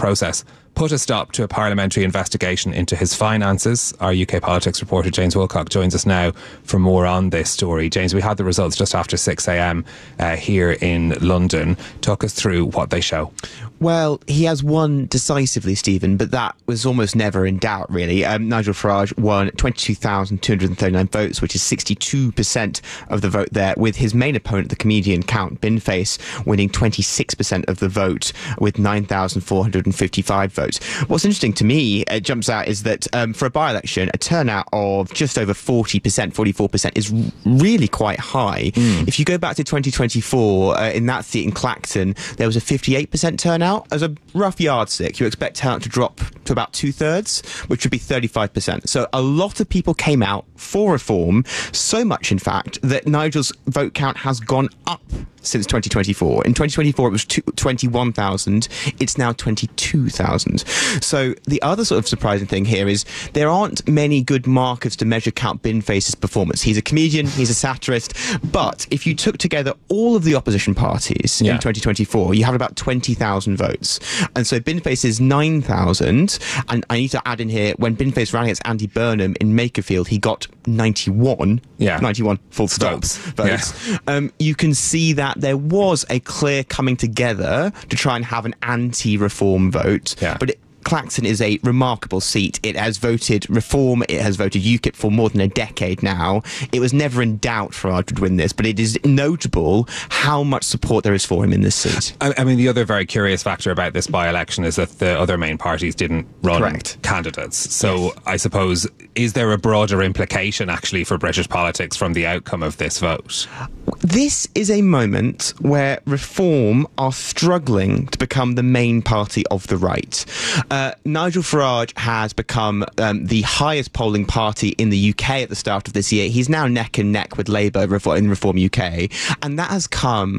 process put a stop to a parliamentary investigation into his finances. Our UK politics reporter James Wilcock joins us now for more on this story. James, we had the results just after 6 a.m. Here in London. Talk us through what they show. Well, he has won decisively, Stephen, but that was almost never in doubt, really. Nigel Farage won 22,239 votes, which is 62% of the vote there, with his main opponent, the comedian Count Binface, winning 26% of the vote with 9,455 votes. What's interesting to me, jumps out, is that for a by-election, a turnout of just over 40%, 44% is really quite high. If you go back to 2024, in that seat in Clacton, there was a 58% turnout. As a rough yardstick, you expect turnout to drop to about 2/3, which would be 35%. So a lot of people came out for reform, so much, in fact, that Nigel's vote count has gone up since 2024. In 2024, it was 21,000. It's now 22,000. So the other sort of surprising thing here is there aren't many good markers to measure Count Binface's performance. He's a comedian, he's a satirist, but if you took together all of the opposition parties in 2024, you have about 20,000 votes. And so Binface is 9,000. And I need to add in here, when Binface ran against Andy Burnham in Makerfield, he got 91 full stop votes. You can see that there was a clear coming together to try and have an anti-reform vote, but Clacton is a remarkable seat. It has voted Reform, it has voted UKIP for more than a decade now. It was never in doubt Farage would win this, but it is notable how much support there is for him in this seat. I mean, the other very curious factor about this by-election is that the other main parties didn't run candidates. So I suppose, is there a broader implication actually for British politics from the outcome of this vote? This is a moment where Reform are struggling to become the main party of the right. Nigel Farage has become the highest polling party in the UK at the start of this year. He's now neck and neck with Labour in Reform UK. And that has come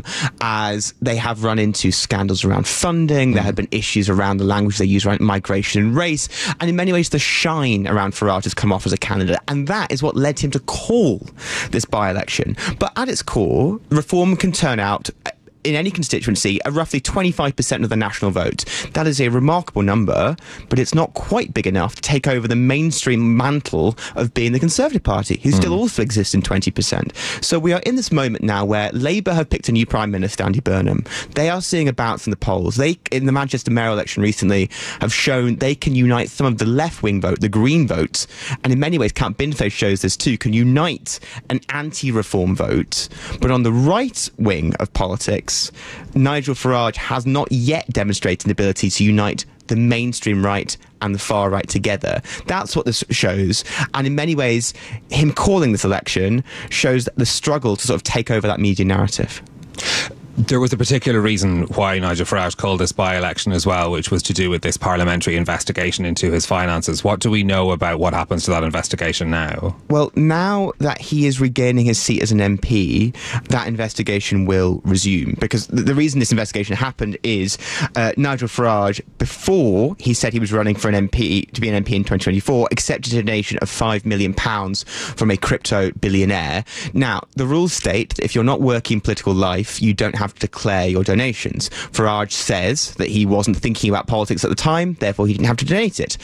as they have run into scandals around funding. There have been issues around the language they use around migration and race. And in many ways, the shine around Farage has come off as a candidate. And that is what led him to call this by-election. But at its core, Reform can turn out in any constituency, roughly 25% of the national vote. That is a remarkable number, but it's not quite big enough to take over the mainstream mantle of being the Conservative Party, who still also exists in 20%. So we are in this moment now where Labour have picked a new Prime Minister, Andy Burnham. They are seeing a bounce in the polls. They, in the Manchester mayor election recently, have shown they can unite some of the left-wing vote, the Green vote, and in many ways, Count Binface shows this too, can unite an anti-reform vote. But on the right wing of politics, Nigel Farage has not yet demonstrated an ability to unite the mainstream right and the far right together. That's what this shows. And in many ways, him calling this election shows the struggle to sort of take over that media narrative. There was a particular reason why Nigel Farage called this by-election as well, which was to do with this parliamentary investigation into his finances. What do we know about what happens to that investigation now? Well, now that he is regaining his seat as an MP, that investigation will resume. Because the reason this investigation happened is Nigel Farage, before he said he was running for an MP, to be an MP in 2024, accepted a donation of £5 million from a crypto billionaire. Now, the rules state that if you're not working political life, you don't have to declare your donations. Farage says that he wasn't thinking about politics at the time, therefore he didn't have to donate it.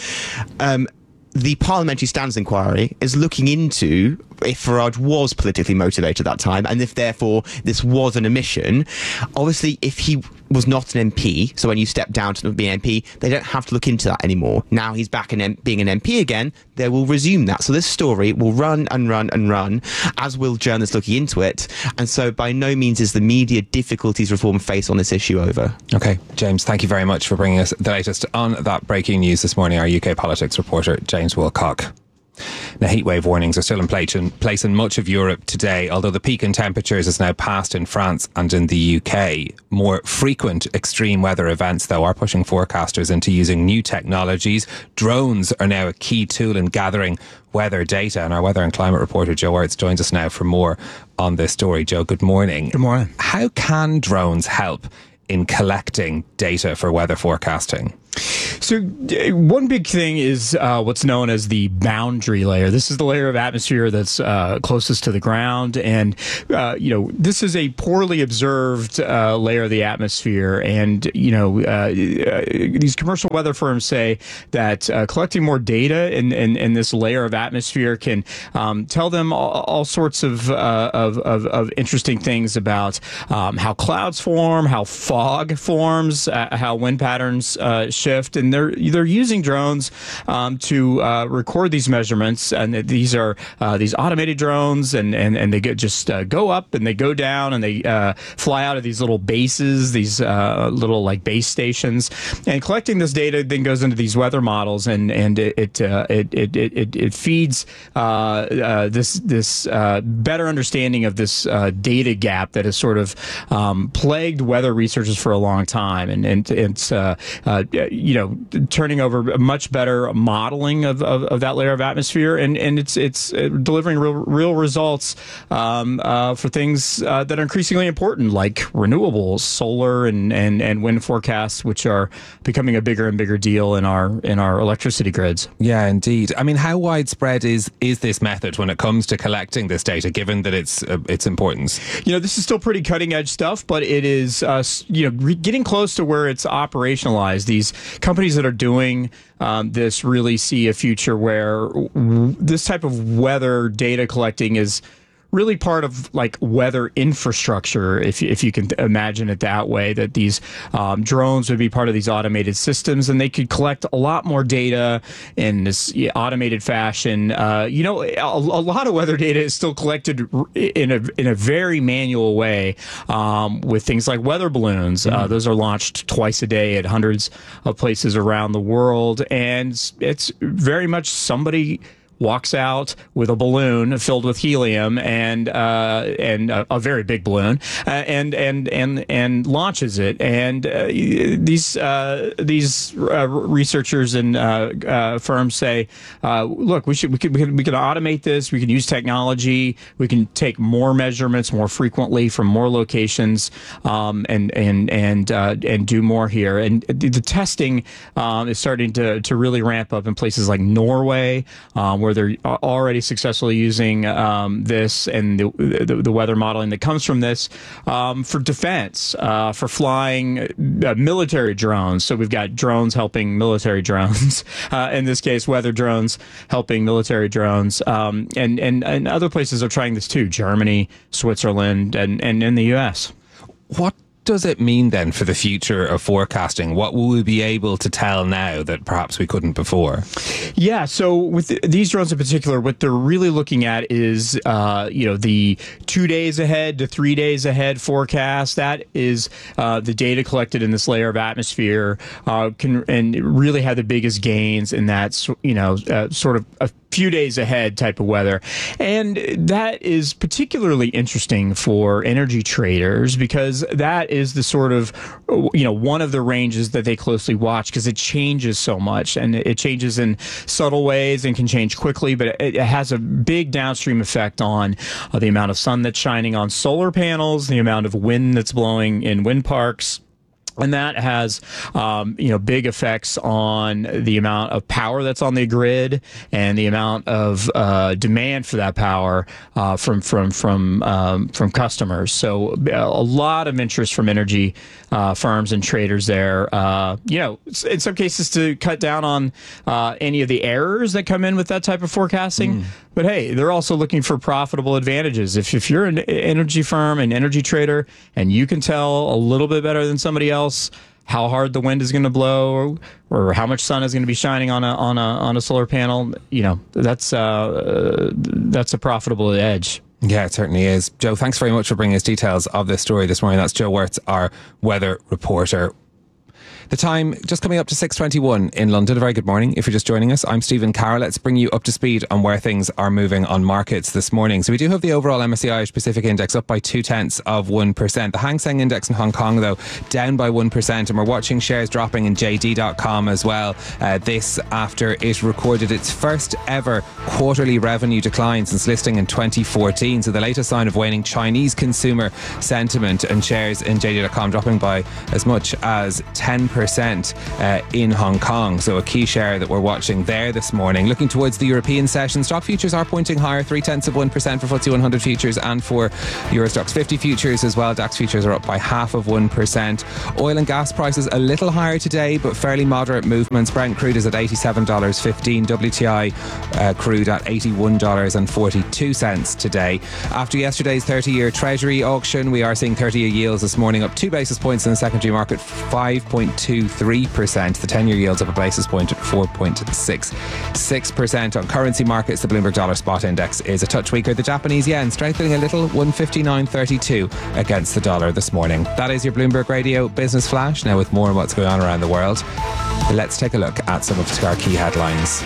The Parliamentary Standards Inquiry is looking into if Farage was politically motivated at that time, and if therefore this was an omission. Obviously, if he was not an MP, so when you step down to be an MP, they don't have to look into that anymore. Now he's back being an MP again, they will resume that. So this story will run and run and run, as will journalists looking into it. And so by no means is the media difficulties Reform face on this issue over. OK, James, thank you very much for bringing us the latest on that breaking news this morning. Our UK politics reporter, James Wilcock. Now, heatwave warnings are still in place in much of Europe today, although the peak in temperatures is now past in France and in the UK. More frequent extreme weather events, though, are pushing forecasters into using new technologies. Drones are now a key tool in gathering weather data, and our weather and climate reporter Joe Arts joins us now for more on this story. Joe, good morning. Good morning. How can drones help in collecting data for weather forecasting? So one big thing is what's known as the boundary layer. This is the layer of atmosphere that's closest to the ground, and this is a poorly observed layer of the atmosphere. And these commercial weather firms say that collecting more data in this layer of atmosphere can tell them all sorts of interesting things about how clouds form, how fog forms, how wind patterns shift, and they're using drones to record these measurements. And these are these automated drones, and they go up and they go down, and they fly out of these little bases, these little like base stations, and collecting this data then goes into these weather models, and it feeds this better understanding of this data gap that has sort of plagued weather researchers for a long time, and it's turning over a much better modeling of that layer of atmosphere, and it's delivering real results for things that are increasingly important, like renewables, solar, and wind forecasts, which are becoming a bigger and bigger deal in our electricity grids. Yeah, indeed. I mean, how widespread is this method when it comes to collecting this data, given that its importance? This is still pretty cutting edge stuff, but it is getting close to where it's operationalized. These companies that are doing this really see a future where this type of weather data collecting is really part of like weather infrastructure, if you can imagine it that way, that these drones would be part of these automated systems, and they could collect a lot more data in this automated fashion. A lot of weather data is still collected in a very manual way, with things like weather balloons. Those are launched twice a day at hundreds of places around the world, and it's very much somebody walks out with a balloon filled with helium and a very big balloon, and launches it. And these researchers and firms say, look, we can automate this. We can use technology. We can take more measurements more frequently from more locations, and do more here. And the testing is starting to really ramp up in places like Norway, where they're already successfully using this and the weather modeling that comes from this for defense, for flying military drones. So we've got drones helping military drones, in this case, weather drones helping military drones. And other places are trying this too, Germany, Switzerland, and in the US. What does it mean then for the future of forecasting? What will we be able to tell now that perhaps we couldn't before? Yeah, so with these drones in particular, what they're really looking at is, the 2 days ahead to 3 days ahead forecast. That is the data collected in this layer of atmosphere, and really have the biggest gains in that, sort of a few days ahead type of weather. And that is particularly interesting for energy traders, because that is the sort of, one of the ranges that they closely watch, because it changes so much, and it changes in subtle ways and can change quickly, but it has a big downstream effect on the amount of sun that's shining on solar panels, the amount of wind that's blowing in wind parks. And that has, big effects on the amount of power that's on the grid and the amount of demand for that power from customers. So a lot of interest from energy firms and traders there. In some cases to cut down on any of the errors that come in with that type of forecasting. But hey, they're also looking for profitable advantages. If you're an energy firm, an energy trader, and you can tell a little bit better than somebody else how hard the wind is going to blow, or how much sun is going to be shining on a solar panel, that's a profitable edge. Yeah, it certainly is. Joe, thanks very much for bringing us details of this story this morning. That's Joe Wirtz, our weather reporter. The time just coming up to 6:21 in London. A very good morning if you're just joining us. I'm Stephen Carroll. Let's bring you up to speed on where things are moving on markets this morning. So we do have the overall MSCI Irish Pacific Index up by 0.2%. The Hang Seng Index in Hong Kong, though, down by 1%. And we're watching shares dropping in JD.com as well. This after it recorded its first ever quarterly revenue decline since listing in 2014. So the latest sign of waning Chinese consumer sentiment, and shares in JD.com dropping by as much as 10%. 1% in Hong Kong. So a key share that we're watching there this morning. Looking towards the European session, stock futures are pointing higher, 0.3% for FTSE 100 futures and for Euro Stoxx 50 futures as well. DAX futures are up by 0.5%. Oil and gas prices a little higher today, but fairly moderate movements. Brent crude is at $87.15. WTI crude at $81.42 today. After yesterday's 30-year Treasury auction, we are seeing 30-year yields this morning up 2 basis points in the secondary market, 5.23%. The 10-year yields up a basis point at 4.66%. On currency markets, the Bloomberg Dollar Spot Index is a touch weaker. The Japanese yen strengthening a little, 159.32 against the dollar this morning. That is your Bloomberg Radio Business Flash. Now with more on what's going on around the world, let's take a look at some of our key headlines.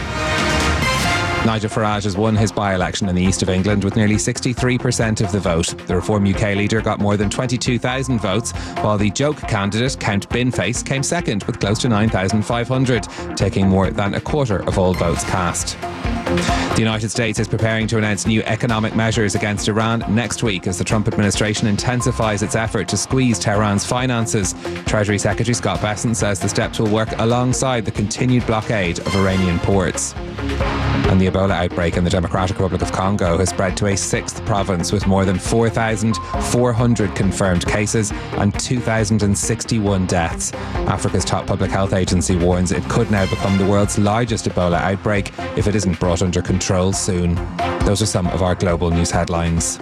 Nigel Farage has won his by-election in the east of England with nearly 63% of the vote. The Reform UK leader got more than 22,000 votes, while the joke candidate, Count Binface, came second with close to 9,500, taking more than a quarter of all votes cast. The United States is preparing to announce new economic measures against Iran next week as the Trump administration intensifies its effort to squeeze Tehran's finances. Treasury Secretary Scott Bessent says the steps will work alongside the continued blockade of Iranian ports. And the Ebola outbreak in the Democratic Republic of Congo has spread to a sixth province with more than 4,400 confirmed cases and 2,061 deaths. Africa's top public health agency warns it could now become the world's largest Ebola outbreak if it isn't brought under control soon. Those are some of our global news headlines.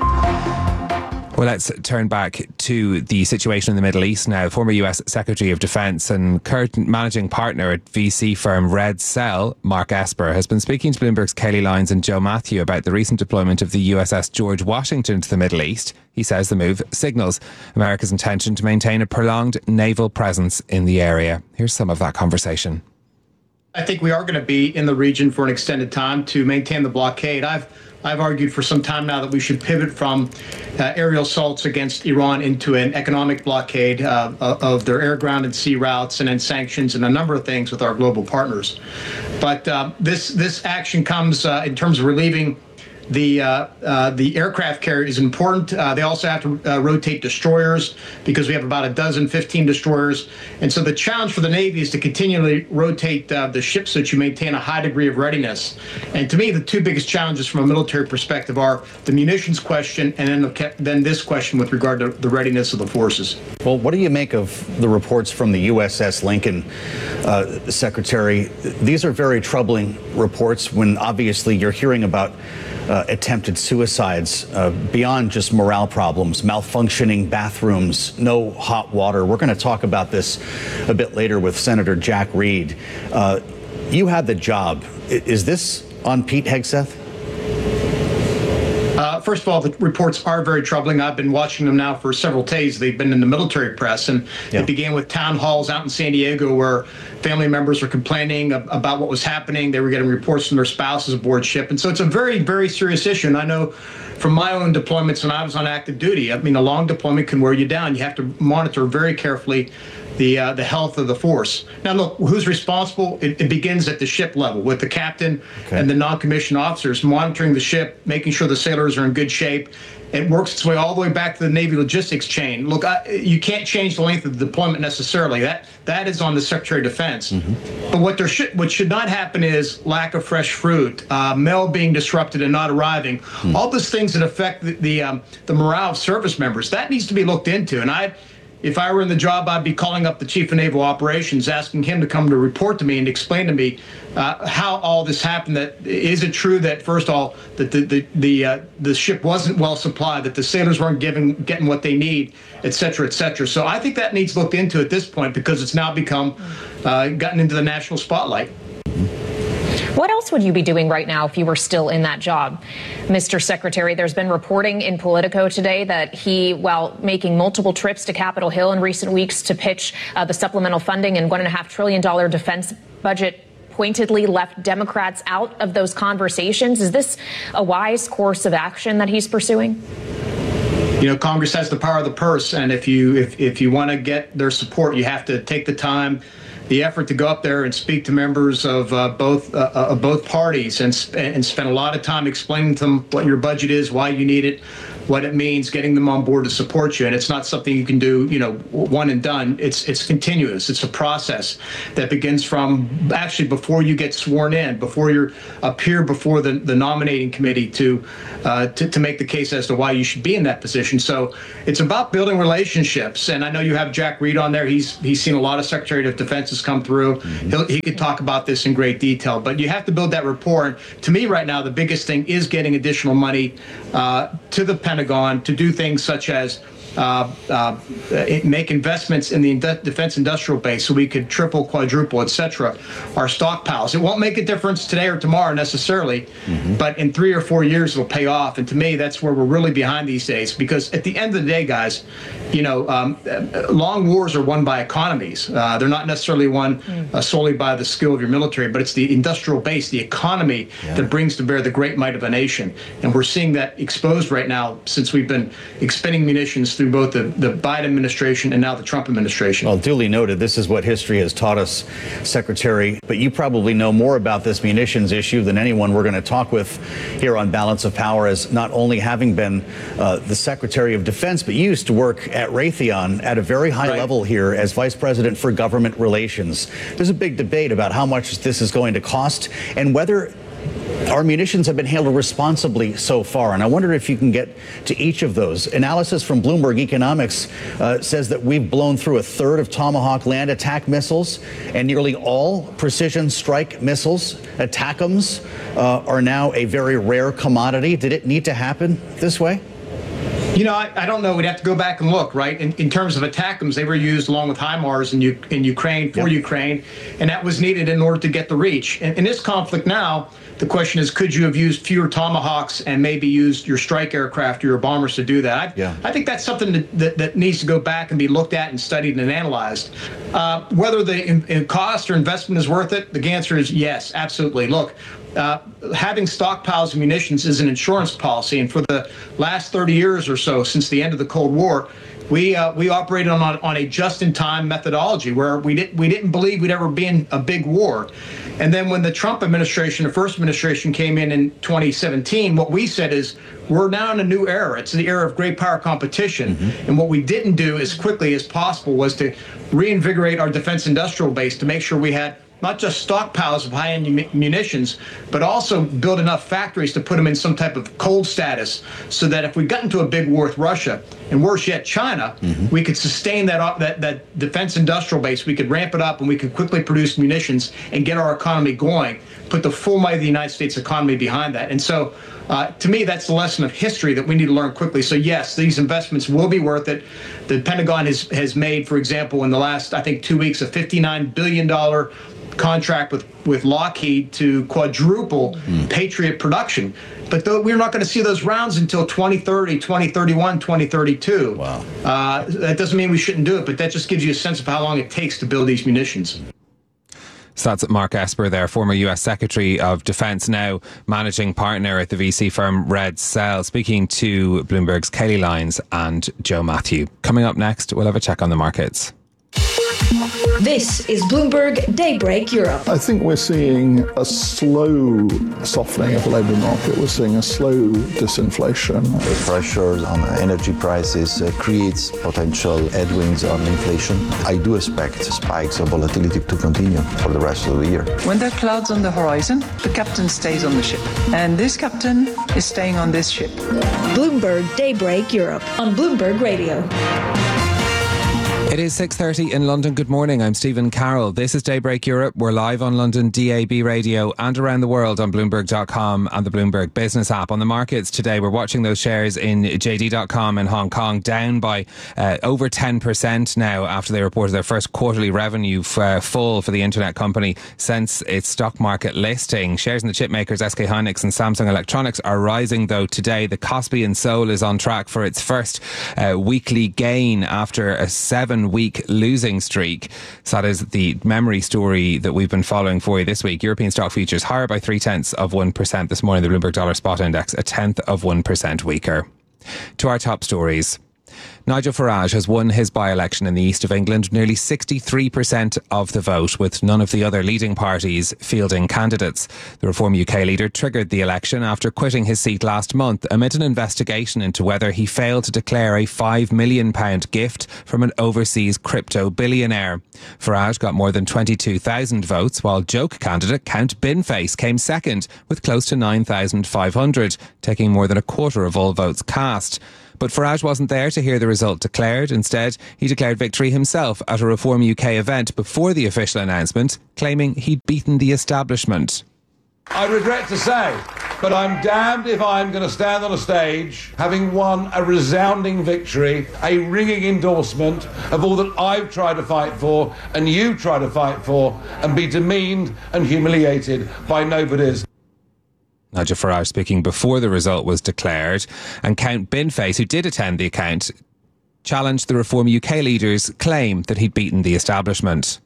Well, let's turn back to the situation in the Middle East now. Former US Secretary of Defense and current managing partner at VC firm Red Cell, Mark Esper, has been speaking to Bloomberg's Kelly Lyons and Joe Matthew about the recent deployment of the USS George Washington to the Middle East. He says the move signals America's intention to maintain a prolonged naval presence in the area. Here's some of that conversation. I think we are going to be in the region for an extended time to maintain the blockade. I've argued for some time now that we should pivot from aerial assaults against Iran into an economic blockade of their air, ground, and sea routes, and then sanctions and a number of things with our global partners. But this action comes in terms of relieving the aircraft carrier is important. They also have to rotate destroyers because we have about 15 destroyers. And so the challenge for the Navy is to continually rotate the ships so that you maintain a high degree of readiness. And to me, the two biggest challenges from a military perspective are the munitions question and then this question with regard to the readiness of the forces. Well, what do you make of the reports from the USS Lincoln, Secretary? These are very troubling reports when obviously you're hearing about attempted suicides beyond just morale problems, malfunctioning bathrooms, no hot water. We're going to talk about this a bit later with Senator Jack Reed. You had the job. Is this on Pete Hegseth? First of all, the reports are very troubling. I've been watching them now for several days. They've been in the military press, and It began with town halls out in San Diego where family members were complaining about what was happening. They were getting reports from their spouses aboard ship. And so it's a very, very serious issue. And I know from my own deployments when I was on active duty, I mean, a long deployment can wear you down. You have to monitor very carefully the health of the force. Now, look, who's responsible? It begins at the ship level with the captain and the non-commissioned officers monitoring the ship, making sure the sailors are in good shape. It works its way all the way back to the Navy logistics chain. Look, you can't change the length of the deployment necessarily. That is on the Secretary of Defense. But what should not happen is lack of fresh fruit, mail being disrupted and not arriving. All those things that affect the morale of service members. That needs to be looked into. And if I were in the job, I'd be calling up the Chief of Naval Operations, asking him to come to report to me and explain to me how all this happened. That is it true that first of all that the ship wasn't well supplied, that the sailors weren't getting what they need, et cetera, et cetera. So I think that needs looked into at this point because it's now become gotten into the national spotlight. What else would you be doing right now if you were still in that job, Mr. Secretary? There's been reporting in Politico today that he, while making multiple trips to Capitol Hill in recent weeks to pitch the supplemental funding and $1.5 trillion defense budget, pointedly left Democrats out of those conversations. Is this a wise course of action that he's pursuing? You know, Congress has the power of the purse, and if you want to get their support, you have to take the time, the effort to go up there and speak to members of both parties and spend a lot of time explaining to them what your budget is, why you need it, what it means getting them on board to support you. And it's not something you can do, one and done. It's continuous. It's a process that begins from actually before you get sworn in, before you appear before the nominating committee to make the case as to why you should be in that position. So it's about building relationships. And I know you have Jack Reed on there. He's seen a lot of Secretary of Defenses come through. He could talk about this in great detail, but you have to build that rapport. And to me right now, the biggest thing is getting additional money to the Pentagon to do things such as make investments in the defense industrial base so we could triple, quadruple, et cetera, our stockpiles. It won't make a difference today or tomorrow necessarily, but in 3 or 4 years it'll pay off. And to me, that's where we're really behind these days, because at the end of the day, guys, long wars are won by economies. They're not necessarily won solely by the skill of your military, but it's the industrial base, the economy that brings to bear the great might of a nation. And we're seeing that exposed right now since we've been expending munitions through both the Biden administration and now the Trump administration. Well, duly noted. This is what history has taught us, Secretary. But you probably know more about this munitions issue than anyone we're going to talk with here on Balance of Power, as not only having been the Secretary of Defense, but you used to work at Raytheon at a very high level here as Vice President for Government Relations. There's a big debate about how much this is going to cost and whether our munitions have been handled responsibly so far. And I wonder if you can get to each of those. Analysis from Bloomberg Economics says that we've blown through a third of Tomahawk land attack missiles, and nearly all precision strike missiles, ATACMS, are now a very rare commodity. Did it need to happen this way? I don't know. We'd have to go back and look, right? In terms of ATACMS, they were used along with HIMARS in Ukraine, for Ukraine, and that was needed in order to get the reach. In this conflict now, the question is, could you have used fewer Tomahawks and maybe used your strike aircraft or your bombers to do that? I think that's something that needs to go back and be looked at and studied and analyzed. Whether the cost or investment is worth it, the answer is yes, absolutely. Look, having stockpiles of munitions is an insurance policy, and for the last 30 years or so, since the end of the Cold War, we operated on a just-in-time methodology where we didn't believe we'd ever be in a big war. And then when the Trump administration, the first administration, came in 2017, what we said is we're now in a new era. It's the era of great power competition. And what we didn't do as quickly as possible was to reinvigorate our defense industrial base to make sure we had not just stockpiles of high-end munitions, but also build enough factories to put them in some type of cold status so that if we got into a big war with Russia, and worse yet, China, we could sustain that defense industrial base. We could ramp it up, and we could quickly produce munitions and get our economy going, put the full might of the United States economy behind that. And so, to me, that's the lesson of history that we need to learn quickly. So yes, these investments will be worth it. The Pentagon has made, for example, in the last, I think, 2 weeks, a $59 billion contract with Lockheed to quadruple Patriot production. But we're not going to see those rounds until 2030, 2031, 2032. Wow. That doesn't mean we shouldn't do it, but that just gives you a sense of how long it takes to build these munitions. So that's Mark Esper there, former US Secretary of Defence, now managing partner at the VC firm Red Cell, speaking to Bloomberg's Kayleigh Lyons and Joe Matthew. Coming up next, we'll have a check on the markets. This is Bloomberg Daybreak Europe. I think we're seeing a slow softening of the labour market. We're seeing a slow disinflation. The pressures on energy prices creates potential headwinds on inflation. I do expect spikes of volatility to continue for the rest of the year. When there are clouds on the horizon, the captain stays on the ship. And this captain is staying on this ship. Bloomberg Daybreak Europe on Bloomberg Radio. It is 6:30 in London. Good morning. I'm Stephen Carroll. This is Daybreak Europe. We're live on London DAB radio and around the world on Bloomberg.com and the Bloomberg Business app. On the markets today, we're watching those shares in JD.com in Hong Kong down by over 10% now after they reported their first quarterly revenue full for the internet company since its stock market listing. Shares in the chip makers SK Hynix and Samsung Electronics are rising though today. The Kospi in Seoul is on track for its first weekly gain after a 7-week losing streak. So that is the memory story that we've been following for you this week. European stock futures higher by 0.3% this morning. The Bloomberg Dollar Spot Index 0.1% weaker. To our top stories. Nigel Farage has won his by-election in the east of England, nearly 63% of the vote, with none of the other leading parties fielding candidates. The Reform UK leader triggered the election after quitting his seat last month amid an investigation into whether he failed to declare a £5 million gift from an overseas crypto billionaire. Farage got more than 22,000 votes, while joke candidate Count Binface came second with close to 9,500, taking more than a quarter of all votes cast. But Farage wasn't there to hear the result declared. Instead, he declared victory himself at a Reform UK event before the official announcement, claiming he'd beaten the establishment. I regret to say, but I'm damned if I'm going to stand on a stage having won a resounding victory, a ringing endorsement of all that I've tried to fight for and you try to fight for, and be demeaned and humiliated by nobodies. Nigel Farage speaking before the result was declared, and Count Binface, who did attend the account, challenged the Reform UK leader's claim that he'd beaten the establishment.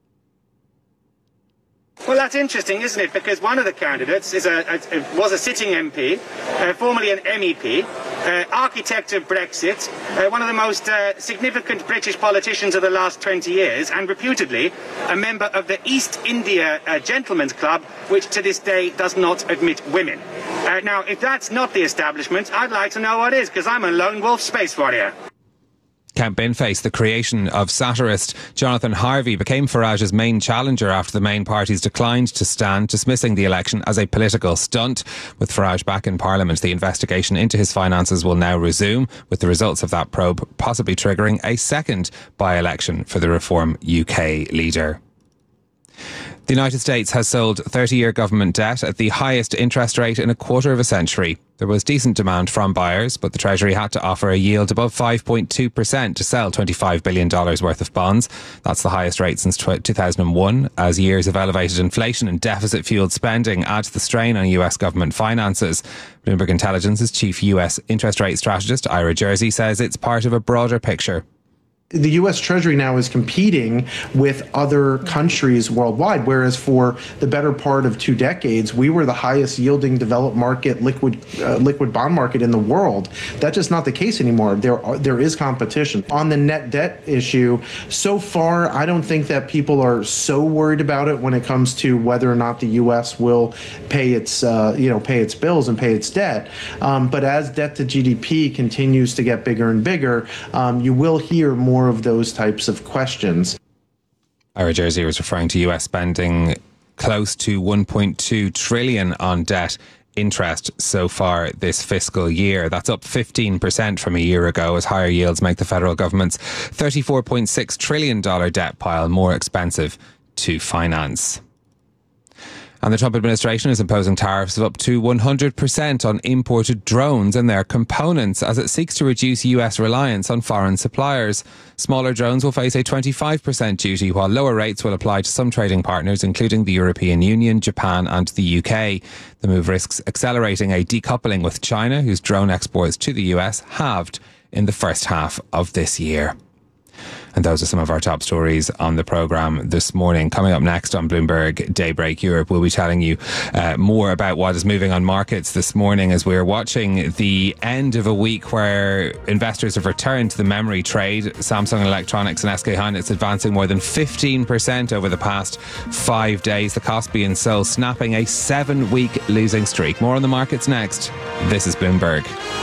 Well, that's interesting, isn't it? Because one of the candidates was a sitting MP, formerly an MEP, architect of Brexit, one of the most significant British politicians of the last 20 years, and reputedly a member of the East India Gentlemen's Club, which to this day does not admit women. Now, if that's not the establishment, I'd like to know what is, because I'm a lone wolf space warrior. Count Binface, the creation of satirist Jonathan Harvey, became Farage's main challenger after the main parties declined to stand, dismissing the election as a political stunt. With Farage back in Parliament, the investigation into his finances will now resume, with the results of that probe possibly triggering a second by-election for the Reform UK leader. The United States has sold 30-year government debt at the highest interest rate in a quarter of a century. There was decent demand from buyers, but the Treasury had to offer a yield above 5.2% to sell $25 billion worth of bonds. That's the highest rate since 2001, as years of elevated inflation and deficit-fueled spending add to the strain on US government finances. Bloomberg Intelligence's chief US interest rate strategist, Ira Jersey, says it's part of a broader picture. The U.S. Treasury now is competing with other countries worldwide, whereas for the better part of 2 decades, we were the highest yielding developed market liquid bond market in the world. That's just not the case anymore. There is competition. On the net debt issue, so far, I don't think that people are so worried about it when it comes to whether or not the U.S. will pay its bills and pay its debt. But as debt to GDP continues to get bigger and bigger, you will hear more of those types of questions. Ira Jersey was referring to US spending close to $1.2 trillion on debt interest so far this fiscal year. That's up 15% from a year ago, as higher yields make the federal government's $34.6 trillion debt pile more expensive to finance. And the Trump administration is imposing tariffs of up to 100% on imported drones and their components as it seeks to reduce US reliance on foreign suppliers. Smaller drones will face a 25% duty, while lower rates will apply to some trading partners, including the European Union, Japan and the UK. The move risks accelerating a decoupling with China, whose drone exports to the US halved in the first half of this year. And those are some of our top stories on the programme this morning. Coming up next on Bloomberg Daybreak Europe, we'll be telling you more about what is moving on markets this morning as we're watching the end of a week where investors have returned to the memory trade. Samsung Electronics and SK Hynix advancing more than 15% over the past 5 days. The Kospi in Seoul snapping a 7-week losing streak. More on the markets next. This is Bloomberg.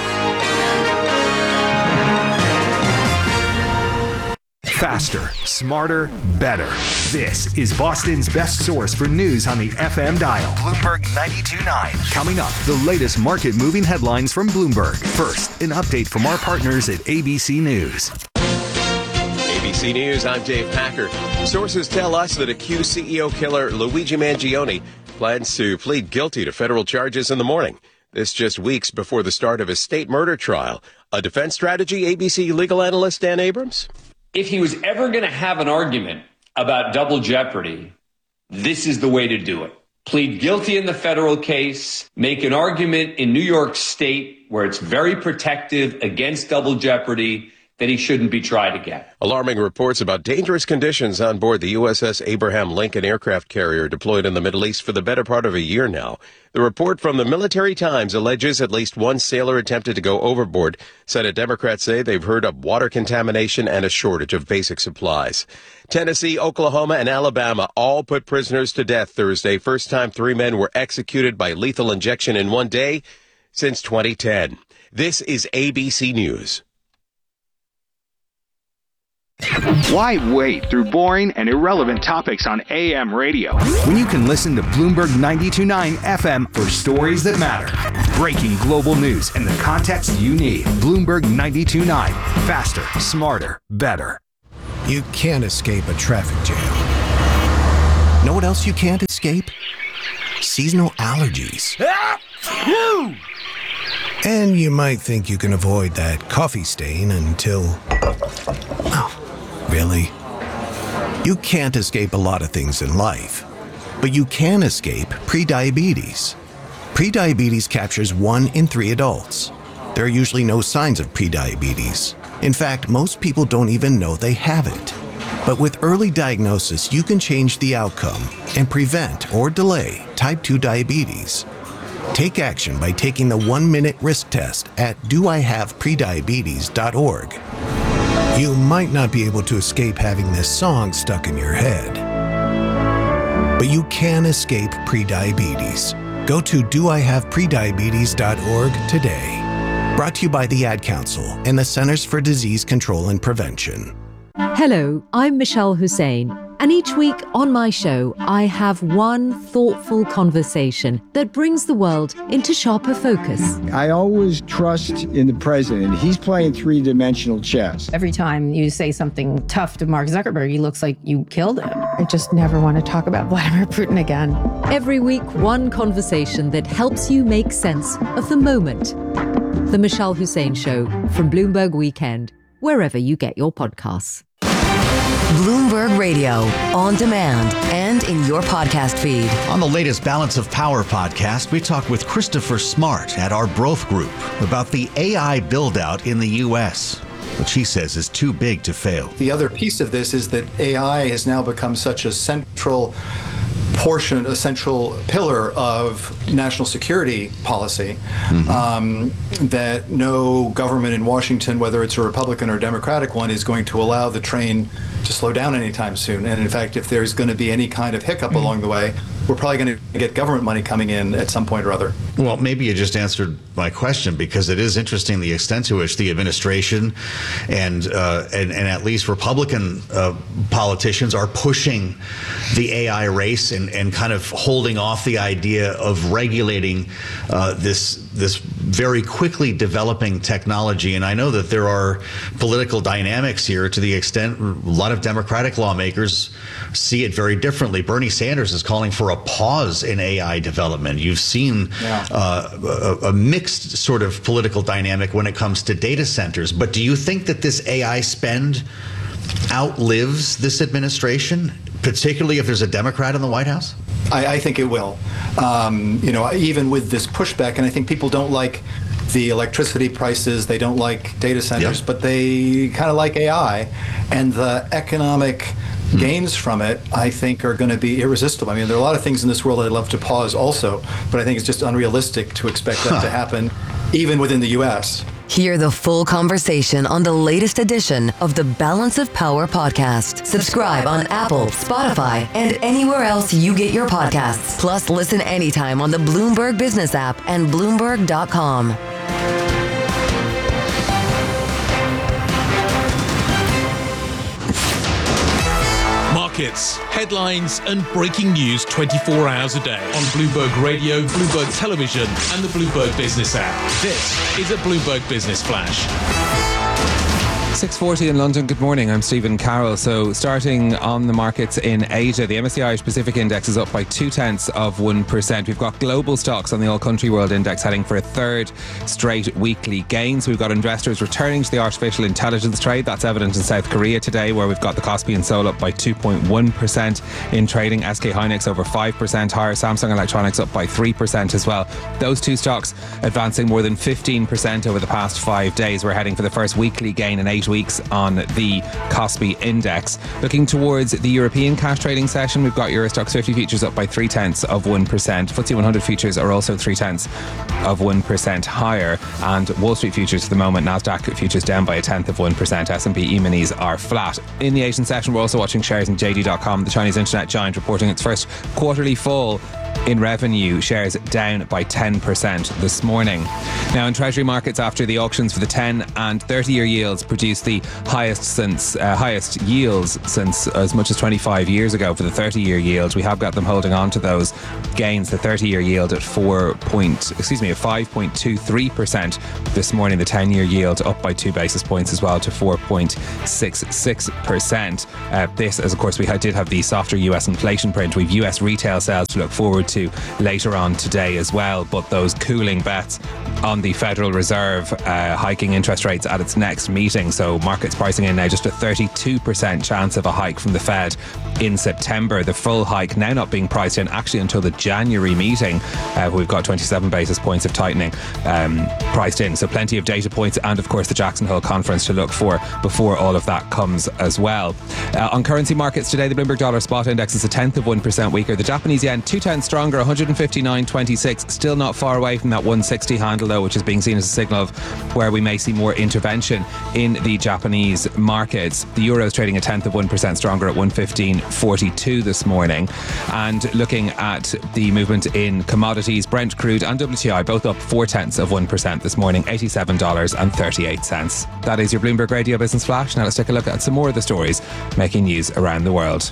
Faster, smarter, better. This is Boston's best source for news on the FM dial. Bloomberg 92.9. Coming up, the latest market-moving headlines from Bloomberg. First, an update from our partners at ABC News. ABC News, I'm Dave Packer. Sources tell us that accused CEO killer Luigi Mangione plans to plead guilty to federal charges in the morning. This just weeks before the start of his state murder trial. A defense strategy, ABC legal analyst Dan Abrams? If he was ever going to have an argument about double jeopardy, this is the way to do it. Plead guilty in the federal case, make an argument in New York State where it's very protective against double jeopardy, that he shouldn't be tried again. Alarming reports about dangerous conditions on board the USS Abraham Lincoln aircraft carrier deployed in the Middle East for the better part of a year now. The report from the Military Times alleges at least one sailor attempted to go overboard. Senate Democrats say they've heard of water contamination and a shortage of basic supplies. Tennessee, Oklahoma, and Alabama all put prisoners to death Thursday. First time 3 men were executed by lethal injection in one day since 2010. This is ABC News. Why wade through boring and irrelevant topics on AM radio when you can listen to Bloomberg 92.9 FM for stories that matter? Breaking global news and the context you need. Bloomberg 92.9. Faster, smarter, better. You can't escape a traffic jam. Know what else you can't escape? Seasonal allergies. And you might think you can avoid that coffee stain until... Oh, really? You can't escape a lot of things in life, but you can escape prediabetes. Prediabetes captures 1 in 3 adults. There are usually no signs of prediabetes. In fact, most people don't even know they have it. But with early diagnosis, you can change the outcome and prevent or delay type 2 diabetes. Take action by taking the 1-minute risk test at doihaveprediabetes.org. You might not be able to escape having this song stuck in your head, but you can escape prediabetes. Go to doihaveprediabetes.org today. Brought to you by the Ad Council and the Centers for Disease Control and Prevention. Hello, I'm Michelle Hussein, and each week on my show, I have one thoughtful conversation that brings the world into sharper focus. I always trust in the president. He's playing 3-dimensional chess. Every time you say something tough to Mark Zuckerberg, he looks like you killed him. I just never want to talk about Vladimir Putin again. Every week, one conversation that helps you make sense of the moment. The Michelle Hussein Show from Bloomberg Weekend, wherever you get your podcasts. Bloomberg Radio, on demand and in your podcast feed. On the latest Balance of Power podcast, we talk with Christopher Smart at our Broth Group about the AI build-out in the U.S., which he says is too big to fail. The other piece of this is that AI has now become such a central portion, a central pillar of national security policy, that no government in Washington, whether it's a Republican or Democratic one, is going to allow the train to slow down anytime soon. And in fact, if there's going to be any kind of hiccup along the way, we're probably going to get government money coming in at some point or other. Well, maybe you just answered my question, because it is interesting the extent to which the administration and at least Republican politicians are pushing the AI race and kind of holding off the idea of regulating this very quickly developing technology. And I know that there are political dynamics here to the extent a lot of Democratic lawmakers see it very differently. Bernie Sanders is calling for a pause in AI development. You've seen a mixed sort of political dynamic when it comes to data centers. But do you think that this AI spend outlives this administration, particularly if there's a Democrat in the White House? I think it will. Even with this pushback, and I think people don't like the electricity prices, they don't like data centers, but they kind of like AI, and the economic gains from it, I think, are going to be irresistible. I mean, there are a lot of things in this world I'd love to pause also, but I think it's just unrealistic to expect that to happen, even within the U.S. Hear the full conversation on the latest edition of the Balance of Power podcast. Subscribe on Apple, Spotify, and anywhere else you get your podcasts. Plus, listen anytime on the Bloomberg Business app and Bloomberg.com. Markets, headlines, and breaking news 24 hours a day on Bloomberg Radio, Bloomberg Television, and the Bloomberg Business app. This is a Bloomberg Business Flash. 6:40 in London. Good morning. I'm Stephen Carroll. So starting on the markets in Asia, the MSCI Irish Pacific Index is up by 0.2%. We've got global stocks on the All Country World Index heading for a third straight weekly gain. So we've got investors returning to the artificial intelligence trade. That's evident in South Korea today, where we've got the Kospi and Seoul up by 2.1% in trading. SK Hynix over 5% higher. Samsung Electronics up by 3% as well. Those two stocks advancing more than 15% over the past 5 days. We're heading for the first weekly gain in 8 8 weeks on the Kospi index. Looking towards the European cash trading session, we've got Euro Stoxx 50 futures up by 0.3%. FTSE 100 futures are also 0.3% higher, and Wall Street futures at the moment, Nasdaq futures down by 0.1%. S&P E-minis are flat. In the Asian session, we're also watching shares in JD.com, the Chinese internet giant, reporting its first quarterly fall in revenue, shares down by 10% this morning. Now, in Treasury markets, after the auctions for the 10 and 30-year yields produced the highest yields since as much as 25 years ago for the 30-year yield, we have got them holding on to those gains. The 30-year yield at 5.23% this morning. The 10-year yield up by 2 basis points as well to 4.66%. This, as of course, we did have the softer US inflation print. We've US retail sales to look forward to later on today as well, but those cooling bets on the Federal Reserve hiking interest rates at its next meeting. So markets pricing in now just a 32% chance of a hike from the Fed in September. The full hike now not being priced in actually until the January meeting. We've got 27 basis points of tightening priced in. So plenty of data points, and of course the Jackson Hole conference to look for before all of that comes as well. On currency markets today, the Bloomberg dollar spot index is 0.1% weaker. The Japanese yen 2/10 stronger, 159.26, still not far away from that 160 handle though, which is being seen as a signal of where we may see more intervention in the Japanese markets. The euro is trading 0.1% stronger at 115.42 this morning. And looking at the movement in commodities, Brent crude and WTI both up 0.4% this morning, $87.38. That is your Bloomberg Radio Business Flash. Now let's take a look at some more of the stories making news around the world.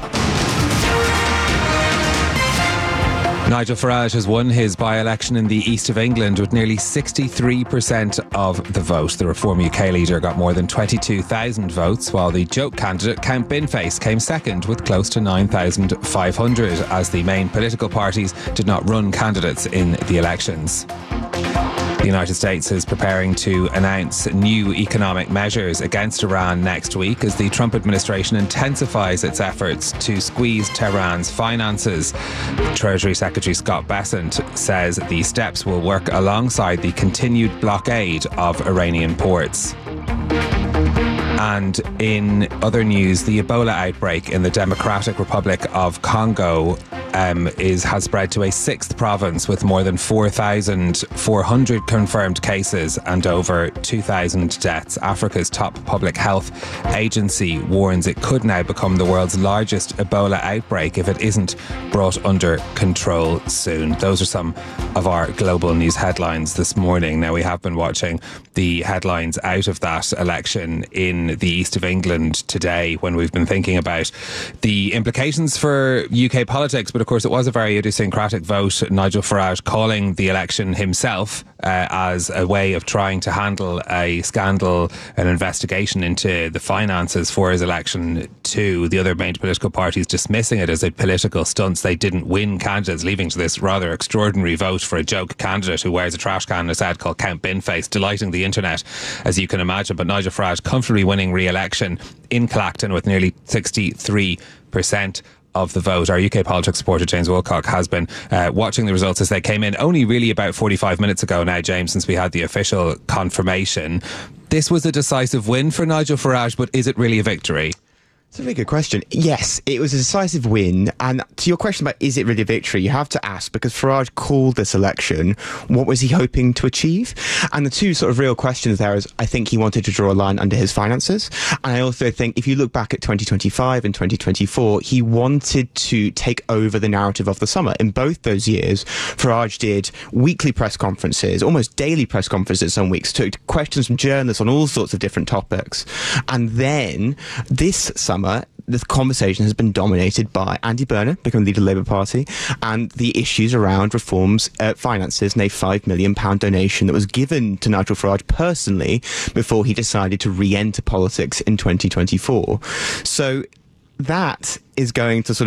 Nigel Farage has won his by-election in the east of England with nearly 63% of the vote. The Reform UK leader got more than 22,000 votes, while the joke candidate, Count Binface, came second with close to 9,500, as the main political parties did not run candidates in the elections. The United States is preparing to announce new economic measures against Iran next week as the Trump administration intensifies its efforts to squeeze Tehran's finances. Treasury Secretary Scott Bessent says the steps will work alongside the continued blockade of Iranian ports. And in other news, the Ebola outbreak in the Democratic Republic of Congo has spread to a sixth province with more than 4,400 confirmed cases and over 2,000 deaths. Africa's top public health agency warns it could now become the world's largest Ebola outbreak if it isn't brought under control soon. Those are some of our global news headlines this morning. Now, we have been watching the headlines out of that election in the east of England today when we've been thinking about the implications for UK politics, but of course it was a very idiosyncratic vote. Nigel Farage calling the election himself as a way of trying to handle a scandal, an investigation into the finances for his election to the other main political parties dismissing it as a political stunt. They didn't win candidates, leading to this rather extraordinary vote for a joke candidate who wears a trash can in his head called Count Binface, delighting the internet, as you can imagine. But Nigel Farage comfortably winning re-election in Clacton with nearly 63% of the vote. Our UK politics reporter James Wilcock has been watching the results as they came in only really about 45 minutes ago now, James, since we had the official confirmation. This was a decisive win for Nigel Farage, but is it really a victory? It's a very good question. Yes, it was a decisive win. And to your question about is it really a victory, you have to ask, because Farage called this election, what was he hoping to achieve? And the two sort of real questions there is, I think he wanted to draw a line under his finances. And I also think if you look back at 2025 and 2024, he wanted to take over the narrative of the summer. In both those years, Farage did weekly press conferences, almost daily press conferences some weeks, took questions from journalists on all sorts of different topics. And then this summer, the conversation has been dominated by Andy Burnham becoming leader of the Labour Party and the issues around reforms, finances, and a £5 million donation that was given to Nigel Farage personally before he decided to re-enter politics in 2024. So that is going to sort of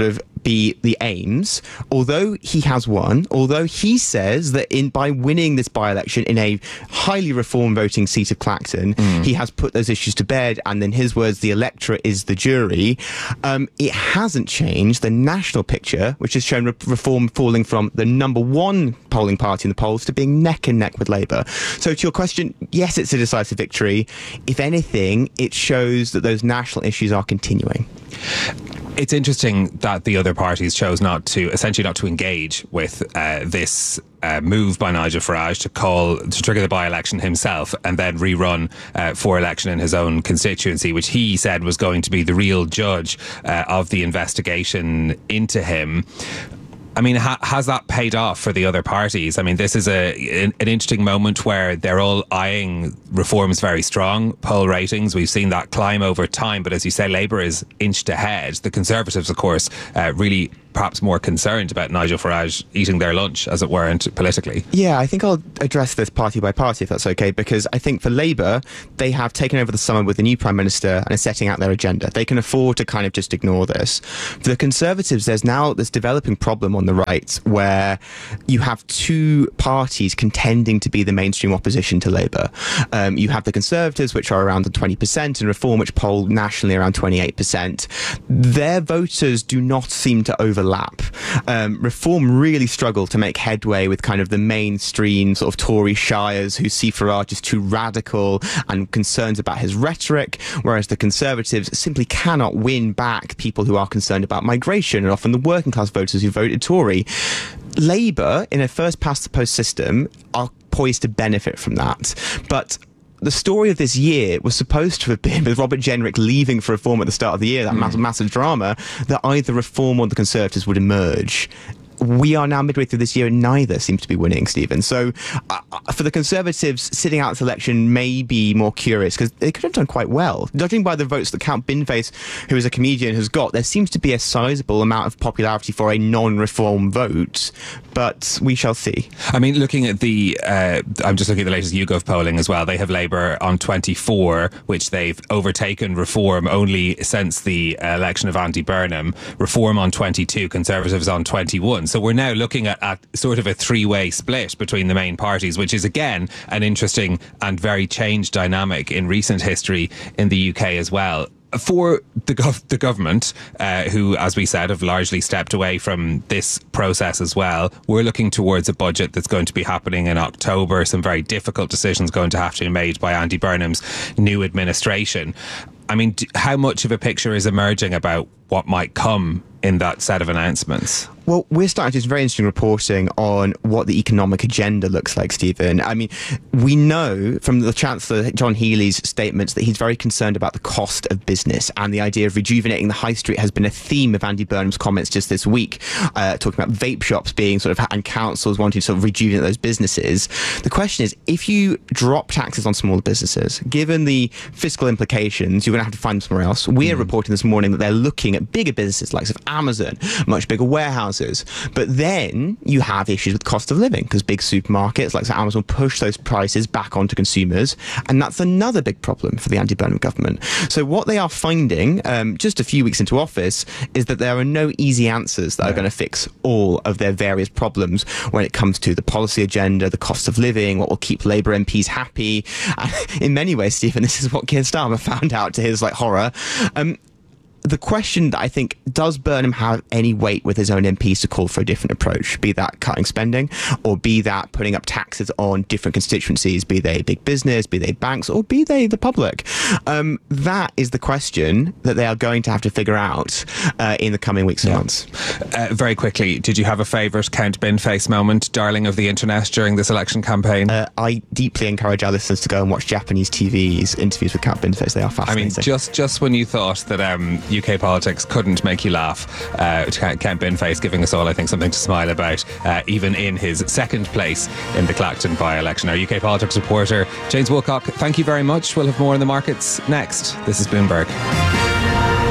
be the aims. Although he has won, although he says that by winning this by-election in a highly reform voting seat of Clacton, he has put those issues to bed, and in his words, the electorate is the jury. It hasn't changed the national picture, which has shown reform falling from the number one polling party in the polls to being neck and neck with Labour. So to your question, yes, it's a decisive victory. If anything, it shows that those national issues are continuing. It's interesting that the other parties chose not to engage with this move by Nigel Farage to trigger the by-election himself and then rerun for election in his own constituency, which he said was going to be the real judge of the investigation into him. I mean, has that paid off for the other parties? I mean, this is an interesting moment where they're all eyeing reforms very strong. Poll ratings, we've seen that climb over time. But as you say, Labour is inched ahead. The Conservatives, of course, really perhaps more concerned about Nigel Farage eating their lunch, as it were, politically. Yeah, I think I'll address this party by party, if that's okay, because I think for Labour, they have taken over the summer with the new Prime Minister and are setting out their agenda. They can afford to kind of just ignore this. For the Conservatives, there's now this developing problem on the right where you have two parties contending to be the mainstream opposition to Labour. You have the Conservatives, which are around the 20%, and Reform, which poll nationally around 28%. Their voters do not seem to overlap. Reform really struggle to make headway with kind of the mainstream sort of Tory shires who see Farage as too radical and concerns about his rhetoric, whereas the Conservatives simply cannot win back people who are concerned about migration and often the working class voters who voted Tory. Labour, in a first past the post system, are poised to benefit from that. But the story of this year was supposed to have been, with Robert Jenrick leaving for Reform at the start of the year, that massive drama, that either Reform or the Conservatives would emerge. We are now midway through this year and neither seems to be winning, Stephen. So for the Conservatives, sitting out this election may be more curious because they could have done quite well. Judging by the votes that Count Binface, who is a comedian, has got, there seems to be a sizable amount of popularity for a non-Reform vote, but we shall see. I mean, looking at I'm just looking at the latest YouGov polling as well. They have Labour on 24, which they've overtaken Reform only since the election of Andy Burnham. Reform on 22, Conservatives on 21. So we're now looking at sort of a three-way split between the main parties, which is, again, an interesting and very changed dynamic in recent history in the UK as well. For the government, who, as we said, have largely stepped away from this process as well, we're looking towards a budget that's going to be happening in October. Some very difficult decisions going to have to be made by Andy Burnham's new administration. I mean, how much of a picture is emerging about what might come in that set of announcements? Well, we're starting to do some very interesting reporting on what the economic agenda looks like, Stephen. I mean, we know from the Chancellor John Healey's statements that he's very concerned about the cost of business, and the idea of rejuvenating the high street has been a theme of Andy Burnham's comments just this week, talking about vape shops being sort of, and councils wanting to sort of rejuvenate those businesses. The question is, if you drop taxes on smaller businesses, given the fiscal implications, you're going to have to find them somewhere else. We're reporting this morning that they're looking at bigger businesses like Amazon, much bigger warehouses. But then you have issues with cost of living because big supermarkets like Amazon push those prices back onto consumers, and that's another big problem for the Andy Burnham government. So what they are finding just a few weeks into office is that there are no easy answers that are going to fix all of their various problems when it comes to the policy agenda, the cost of living, what will keep Labour MPs happy. And in many ways, Stephen, this is what Keir Starmer found out to his horror. The question that I think, does Burnham have any weight with his own MPs to call for a different approach, be that cutting spending or be that putting up taxes on different constituencies, be they big business, be they banks, or be they the public? That is the question that they are going to have to figure out in the coming weeks and months. Very quickly, did you have a favourite Count Binface moment, darling of the internet, during this election campaign? I deeply encourage our listeners to go and watch Japanese TV's interviews with Count Binface. They are fascinating. I mean, just when you thought that UK politics couldn't make you laugh, Count Binface giving us all, I think, something to smile about, even in his second place in the Clacton by-election. Our UK politics reporter, James Woolcock, thank you very much. We'll have more in the markets next. This is Bloomberg.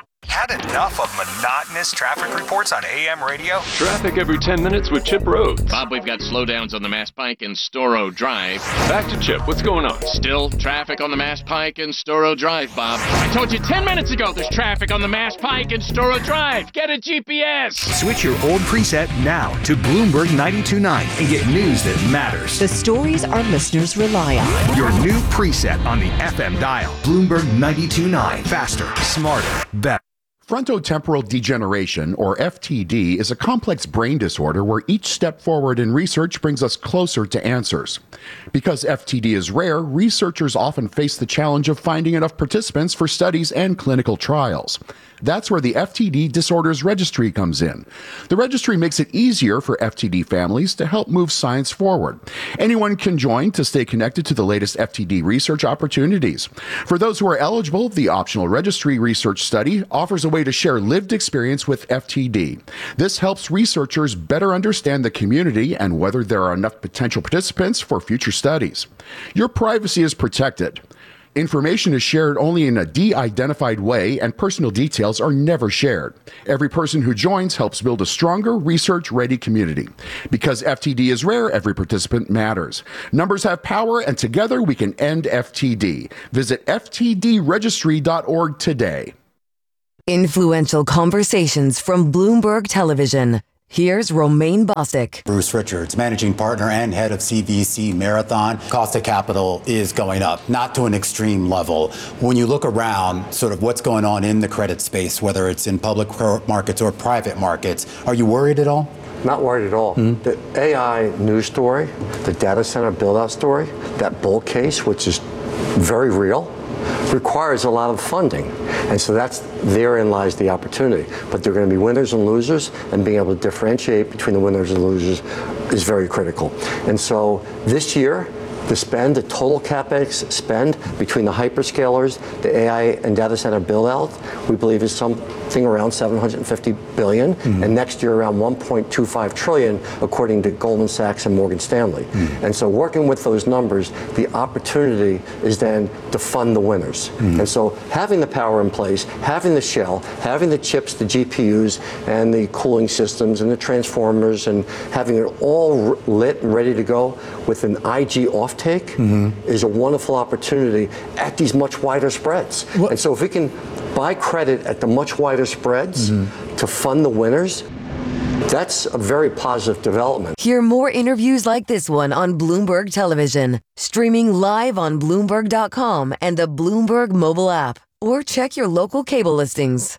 Had enough of monotonous traffic reports on AM radio? Traffic every 10 minutes with Chip Rhodes. Bob, we've got slowdowns on the Mass Pike and Storrow Drive. Back to Chip. What's going on? Still traffic on the Mass Pike and Storrow Drive, Bob. I told you 10 minutes ago there's traffic on the Mass Pike and Storrow Drive. Get a GPS. Switch your old preset now to Bloomberg 92.9 and get news that matters. The stories our listeners rely on. Your new preset on the FM dial. Bloomberg 92.9. Faster, smarter, better. Frontotemporal degeneration, or FTD, is a complex brain disorder where each step forward in research brings us closer to answers. Because FTD is rare, researchers often face the challenge of finding enough participants for studies and clinical trials. That's where the FTD Disorders Registry comes in. The registry makes it easier for FTD families to help move science forward. Anyone can join to stay connected to the latest FTD research opportunities. For those who are eligible, the optional registry research study offers a way to share lived experience with FTD. This helps researchers better understand the community and whether there are enough potential participants for future studies. Your privacy is protected. Information is shared only in a de-identified way, and personal details are never shared. Every person who joins helps build a stronger, research-ready community. Because FTD is rare, every participant matters. Numbers have power, and together we can end FTD. Visit ftdregistry.org today. Influential conversations from Bloomberg Television. Here's Romaine Bostic. Bruce Richards, managing partner and head of CVC Marathon. Cost of capital is going up, not to an extreme level. When you look around sort of what's going on in the credit space, whether it's in public markets or private markets, are you worried at all? Not worried at all. The AI news story, the data center build-out story, that bull case, which is very real, requires a lot of funding. And so therein lies the opportunity. But there are going to be winners and losers, and being able to differentiate between the winners and losers is very critical. And so this year, the total CapEx spend between the hyperscalers, the AI and data center build-out, we believe is something around $750 billion, and next year around $1.25 trillion, according to Goldman Sachs and Morgan Stanley. And so working with those numbers, the opportunity is then to fund the winners. And so having the power in place, having the shell, having the chips, the GPUs, and the cooling systems, and the transformers, and having it all lit and ready to go with an IG offtake is a wonderful opportunity at these much wider spreads. And so if we can buy credit at the much wider spreads to fund the winners, that's a very positive development. Hear more interviews like this one on Bloomberg Television, streaming live on Bloomberg.com and the Bloomberg mobile app, or check your local cable listings.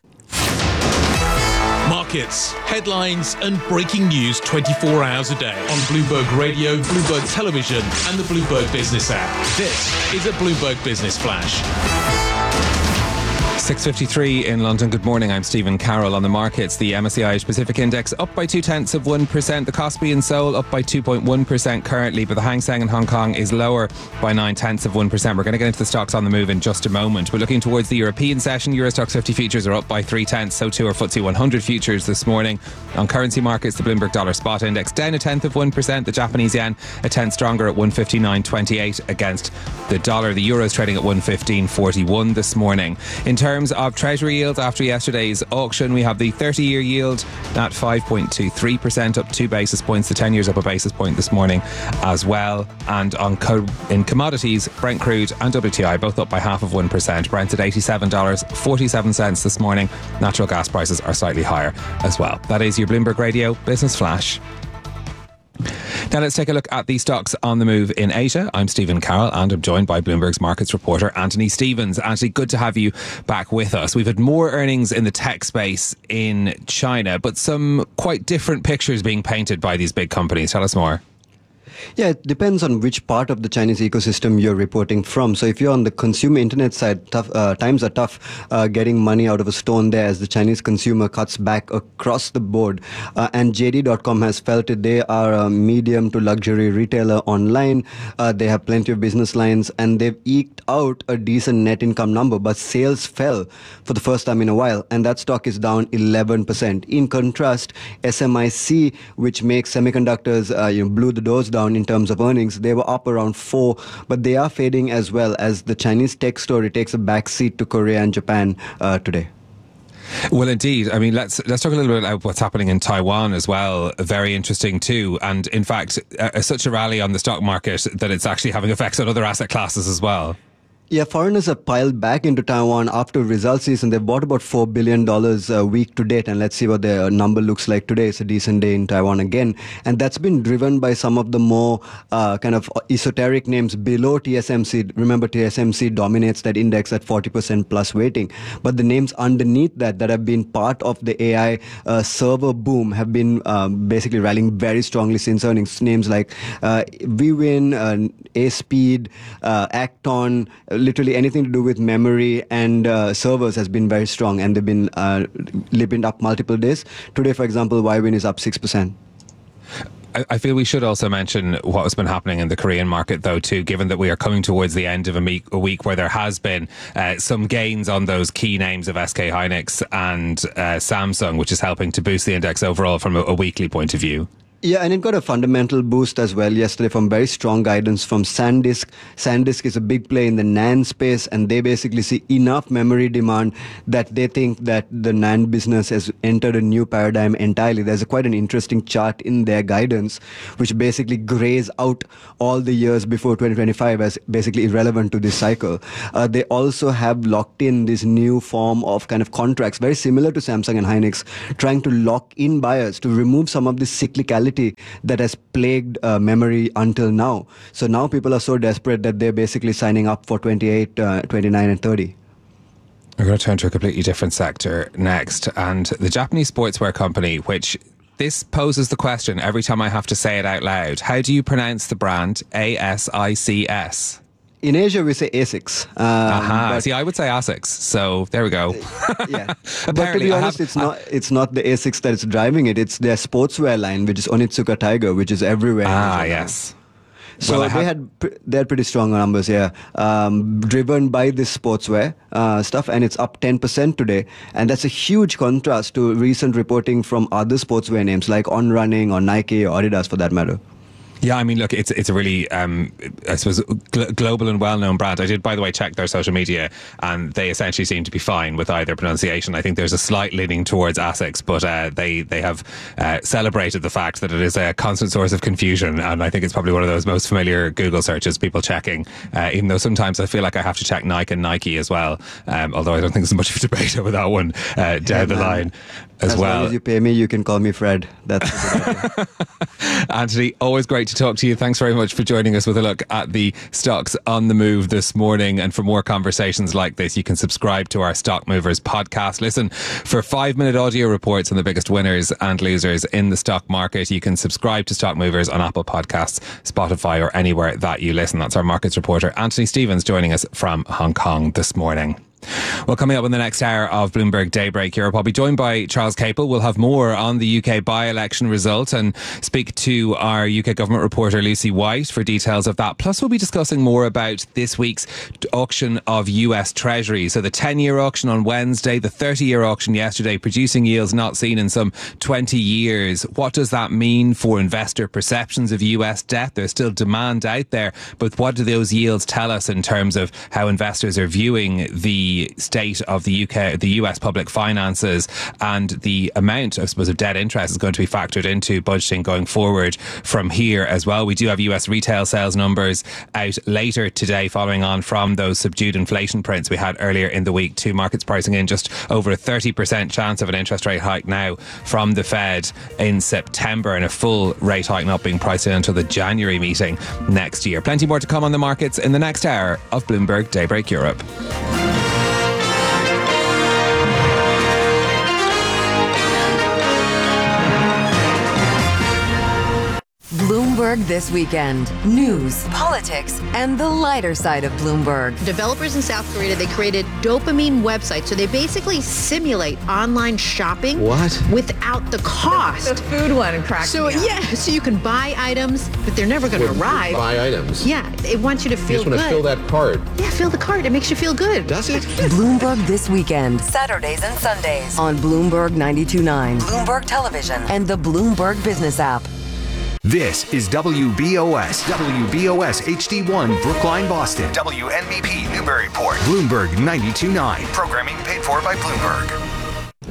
Markets, headlines, and breaking news 24 hours a day on Bloomberg Radio, Bloomberg Television, and the Bloomberg Business app. This is a Bloomberg Business Flash. 6:53 in London. Good morning. I'm Stephen Carroll. On the markets, the MSCI Asia Pacific Index up by 0.2%. The Kospi in Seoul up by 2.1% currently, but the Hang Seng in Hong Kong is lower by 0.9%. We're going to get into the stocks on the move in just a moment. We're looking towards the European session. Euro Stoxx 50 futures are up by 0.3%. So too are FTSE 100 futures this morning. On currency markets, the Bloomberg Dollar Spot Index down 0.1%. The Japanese yen a tenth stronger at 159.28 against the dollar. The euro is trading at 115.41 this morning. In terms of Treasury yields after yesterday's auction, we have the 30-year yield at 5.23%, up 2 basis points. The 10 years up a basis point this morning as well. And in commodities, Brent crude and WTI both up by 0.5%. Brent's at $87.47 this morning. Natural gas prices are slightly higher as well. That is your Bloomberg Radio Business Flash. Now let's take a look at the stocks on the move in Asia. I'm Stephen Carroll and I'm joined by Bloomberg's markets reporter Anthony Stevens. Anthony, good to have you back with us. We've had more earnings in the tech space in China, but some quite different pictures being painted by these big companies. Tell us more. Yeah, it depends on which part of the Chinese ecosystem you're reporting from. So if you're on the consumer internet side, times are tough getting money out of a stone there as the Chinese consumer cuts back across the board. And JD.com has felt it. They are a medium to luxury retailer online. They have plenty of business lines and they've eked out a decent net income number, but sales fell for the first time in a while. And that stock is down 11%. In contrast, SMIC, which makes semiconductors, blew the doors down in terms of earnings. They were up around 4%, but they are fading as well as the Chinese tech story takes a backseat to Korea and Japan today. Well, indeed. I mean, let's talk a little bit about what's happening in Taiwan as well. Very interesting too. And in fact, such a rally on the stock market that it's actually having effects on other asset classes as well. Yeah, foreigners have piled back into Taiwan after results season. They've bought about $4 billion a week to date, and let's see what their number looks like today. It's a decent day in Taiwan again, and that's been driven by some of the more kind of esoteric names below TSMC. Remember, TSMC dominates that index at 40% plus weighting, but the names underneath that have been part of the AI server boom have been basically rallying very strongly since earnings. Names like VWin, ASpeed, Acton, literally anything to do with memory and servers has been very strong, and they've been limping up multiple days. Today, for example, YWin is up 6%. I feel we should also mention what has been happening in the Korean market, though, too, given that we are coming towards the end of a week where there has been some gains on those key names of SK Hynix and Samsung, which is helping to boost the index overall from a weekly point of view. Yeah, and it got a fundamental boost as well yesterday from very strong guidance from SanDisk. SanDisk is a big play in the NAND space, and they basically see enough memory demand that they think that the NAND business has entered a new paradigm entirely. There's quite an interesting chart in their guidance, which basically grays out all the years before 2025 as basically irrelevant to this cycle. They also have locked in this new form of kind of contracts, very similar to Samsung and Hynix, trying to lock in buyers to remove some of the cyclicality that has plagued memory until now. So now people are so desperate that they're basically signing up for 28, 29 and 30. We're going to turn to a completely different sector next, and the Japanese sportswear company, which this poses the question every time I have to say it out loud. How do you pronounce the brand ASICS? In Asia, we say ASICS. See, I would say ASICS. So there we go. Yeah. But to be honest, it's not the ASICS that is driving it. It's their sportswear line, which is Onitsuka Tiger, which is everywhere. Yes. So they had pretty strong numbers, yeah. Driven by this sportswear stuff, and it's up 10% today. And that's a huge contrast to recent reporting from other sportswear names like On Running or Nike or Adidas for that matter. Yeah, I mean, look, it's a really, I suppose, global and well-known brand. I did, by the way, check their social media, and they essentially seem to be fine with either pronunciation. I think there's a slight leaning towards ASICS, but they have celebrated the fact that it is a constant source of confusion, and I think it's probably one of those most familiar Google searches, people checking, even though sometimes I feel like I have to check Nike and Nike as well, although I don't think there's much of a debate over that one down the line as well. As long as you pay me, you can call me Fred. That's a good idea. Anthony, always great to talk to you. Thanks very much for joining us with a look at the stocks on the move this morning. And for more conversations like this, you can subscribe to our Stock Movers podcast. Listen for 5-minute audio reports on the biggest winners and losers in the stock market. You can subscribe to Stock Movers on Apple Podcasts, Spotify, or anywhere that you listen. That's our markets reporter, Anthony Stevens, joining us from Hong Kong this morning. Well, coming up in the next hour of Bloomberg Daybreak Europe, I'll be joined by Charles Capel. We'll have more on the UK by-election result and speak to our UK government reporter Lucy White for details of that. Plus, we'll be discussing more about this week's auction of US Treasury. So the 10-year auction on Wednesday, the 30-year auction yesterday, producing yields not seen in some 20 years. What does that mean for investor perceptions of US debt? There's still demand out there, but what do those yields tell us in terms of how investors are viewing the state of the US public finances, and the amount, I suppose, of debt interest is going to be factored into budgeting going forward from here as well. We do have US retail sales numbers out later today, following on from those subdued inflation prints we had earlier in the week. Two markets pricing in just over a 30% chance of an interest rate hike now from the Fed in September, and a full rate hike not being priced in until the January meeting next year. Plenty more to come on the markets in the next hour of Bloomberg Daybreak Europe. Bloomberg This Weekend. News, politics, and the lighter side of Bloomberg. Developers in South Korea, they created dopamine websites. So they basically simulate online shopping. What? Without the cost. The food one cracked So me up. yeah, so you can buy items, but they're never going to arrive. Buy items. Yeah, it wants you to feel You just want good. to fill that card. Yeah, fill the card. It makes you feel good. Does it? Bloomberg This Weekend. Saturdays and Sundays on Bloomberg 92.9, Bloomberg Television, and the Bloomberg Business app. This is WBOS HD1 Brookline, Boston. WNBP Newburyport. Bloomberg 92.9. Programming paid for by Bloomberg.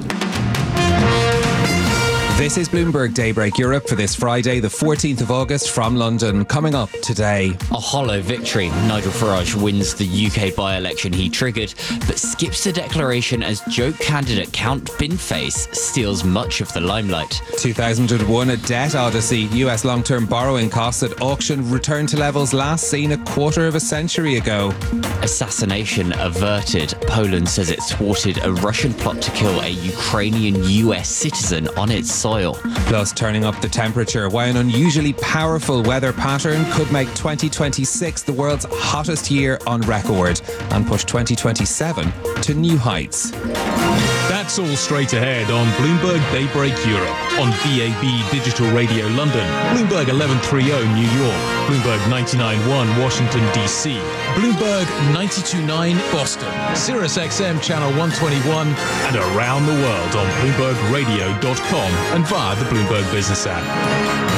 This is Bloomberg Daybreak Europe for this Friday, the 14th of August from London. Coming up today. A hollow victory. Nigel Farage wins the UK by-election he triggered, but skips the declaration as joke candidate Count Binface steals much of the limelight. 2001, a debt odyssey. US long-term borrowing costs at auction return to levels last seen a quarter of a century ago. Assassination averted. Poland says it thwarted a Russian plot to kill a Ukrainian US citizen on its soil. Plus, turning up the temperature, why an unusually powerful weather pattern could make 2026 the world's hottest year on record and push 2027 to new heights. That's all straight ahead on Bloomberg Daybreak Europe, on DAB Digital Radio London, Bloomberg 1130 New York, Bloomberg 99.1 Washington DC, Bloomberg 92.9 Boston, Sirius XM Channel 121, and around the world on BloombergRadio.com and via the Bloomberg Business app.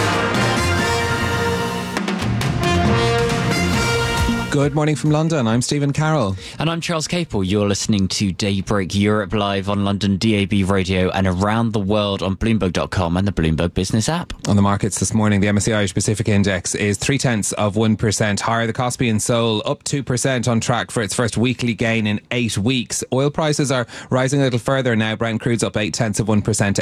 Good morning from London. I'm Stephen Carroll. And I'm Charles Capel. You're listening to Daybreak Europe live on London DAB Radio and around the world on Bloomberg.com and the Bloomberg Business app. On the markets this morning, the MSCI Irish Pacific Index is 0.3% higher. The Kospi and Seoul up 2% on track for its first weekly gain in 8 weeks. Oil prices are rising a little further now. Brent crude's up 0.8% to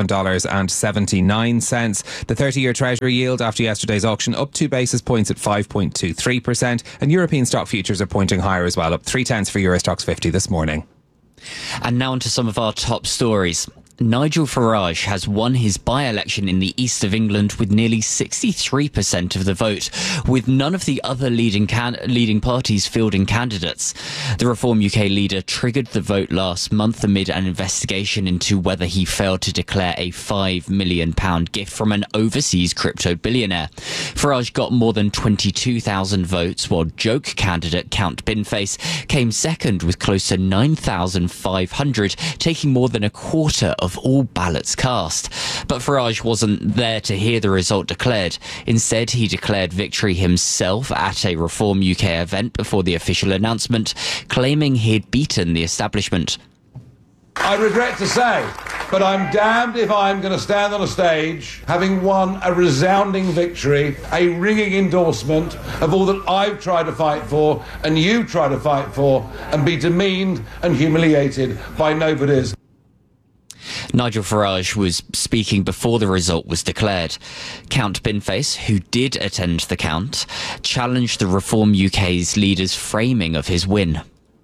$87.79. The 30-year Treasury yield after yesterday's auction up 2 basis points at 5.23%. And European stock futures are pointing higher as well, up 0.3 for Euro Stoxx 50 this morning. And now on to some of our top stories. Nigel Farage has won his by-election in the east of England with nearly 63% of the vote, with none of the other leading parties fielding candidates. The Reform UK leader triggered the vote last month amid an investigation into whether he failed to declare a £5 million gift from an overseas crypto billionaire. Farage got more than 22,000 votes, while joke candidate Count Binface came second with close to 9,500, taking more than a quarter of all ballots cast. But Farage wasn't there to hear the result declared. Instead, he declared victory himself at a Reform UK event before the official announcement, claiming he'd beaten the establishment. I regret to say, but I'm damned if I'm going to stand on a stage having won a resounding victory, a ringing endorsement of all that I've tried to fight for and you try to fight for, and be demeaned and humiliated by nobodies. Nigel Farage was speaking before the result was declared. Count Binface, who did attend the count, challenged the Reform UK's leader's framing of his win.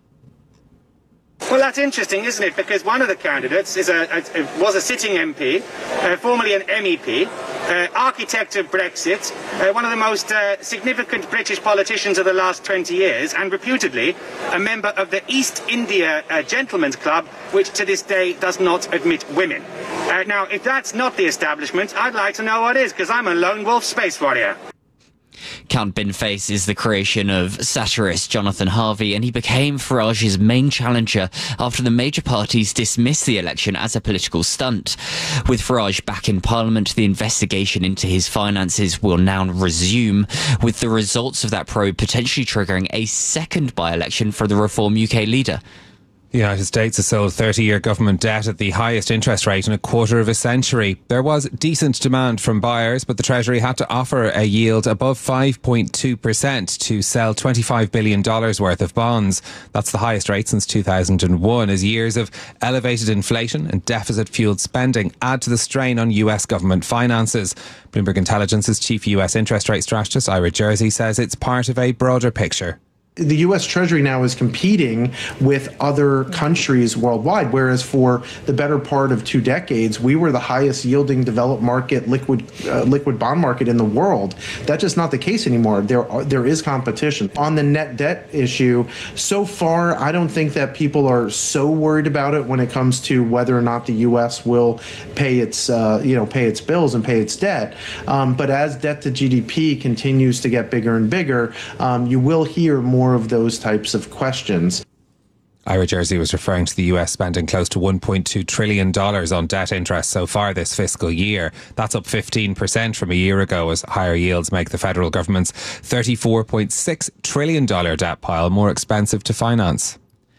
Well, that's interesting, isn't it? Because one of the candidates was a sitting MP, formerly an MEP, architect of Brexit, one of the most significant British politicians of the last 20 years, and reputedly a member of the East India Gentlemen's Club, which to this day does not admit women. Now, if that's not the establishment, I'd like to know what is, because I'm a lone wolf space warrior. Count Binface is the creation of satirist Jonathan Harvey, and he became Farage's main challenger after the major parties dismissed the election as a political stunt. With Farage back in Parliament, the investigation into his finances will now resume, with the results of that probe potentially triggering a second by-election for the Reform UK leader. The United States has sold 30-year government debt at the highest interest rate in a quarter of a century. There was decent demand from buyers, but the Treasury had to offer a yield above 5.2% to sell $25 billion worth of bonds. That's the highest rate since 2001, as years of elevated inflation and deficit-fueled spending add to the strain on US government finances. Bloomberg Intelligence's chief US interest rate strategist, Ira Jersey, says it's part of a broader picture. The U.S. Treasury now is competing with other countries worldwide, whereas for the better part of 2 decades, we were the highest yielding developed market liquid bond market in the world. That's just not the case anymore. There is competition. On the net debt issue, so far, I don't think that people are so worried about it when it comes to whether or not the U.S. will pay its bills and pay its debt. But as debt to GDP continues to get bigger and bigger, you will hear more of those types of questions. Ira Jersey was referring to the US spending close to $1.2 trillion on debt interest so far this fiscal year. That's up 15% from a year ago, as higher yields make the federal government's $34.6 trillion debt pile more expensive to finance.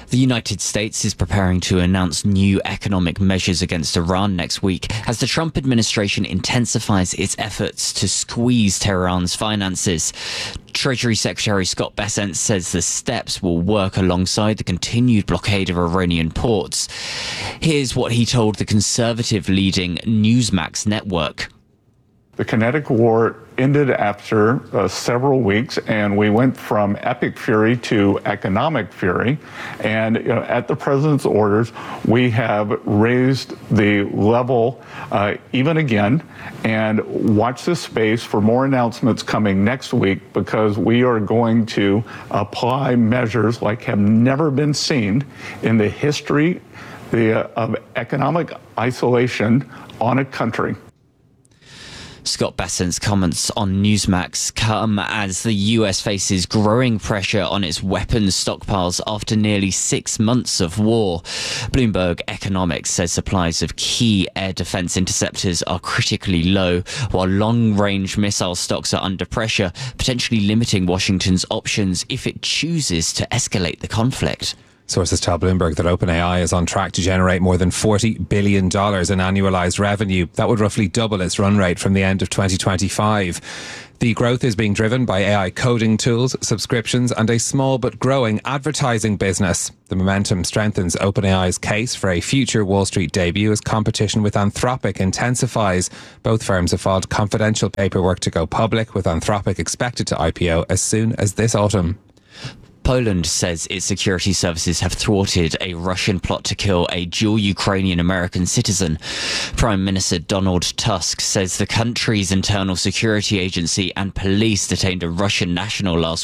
The United States is preparing to announce new economic measures against Iran next week as the Trump administration intensifies its efforts to squeeze Tehran's finances. Treasury Secretary Scott Bessent says the steps will work alongside the continued blockade of Iranian ports. Here's what he told the conservative leading Newsmax network. The kinetic war ended after several weeks, and we went from epic fury to economic fury. And at the president's orders, we have raised the level even again. And watch this space for more announcements coming next week, because we are going to apply measures like have never been seen in the history of economic isolation on a country. Scott Bessent's comments on Newsmax come as the US faces growing pressure on its weapons stockpiles after nearly 6 months of war. Bloomberg Economics says supplies of key air defense interceptors are critically low, while long-range missile stocks are under pressure, potentially limiting Washington's options if it chooses to escalate the conflict. Sources tell Bloomberg that OpenAI is on track to generate more than $40 billion in annualized revenue. That would roughly double its run rate from the end of 2025. The growth is being driven by AI coding tools, subscriptions, and a small but growing advertising business. The momentum strengthens OpenAI's case for a future Wall Street debut as competition with Anthropic intensifies. Both firms have filed confidential paperwork to go public, with Anthropic expected to IPO as soon as this autumn. Poland says its security services have thwarted a Russian plot to kill a dual Ukrainian-American citizen. Prime Minister Donald Tusk says the country's internal security agency and police detained a Russian national last